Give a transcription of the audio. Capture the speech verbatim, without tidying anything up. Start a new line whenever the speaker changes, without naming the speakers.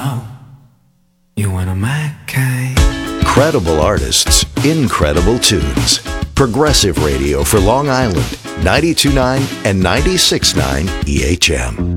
know you want a my kind.
Credible artists, incredible tunes. Progressive radio for Long Island, ninety-two point nine and ninety-six point nine E H M.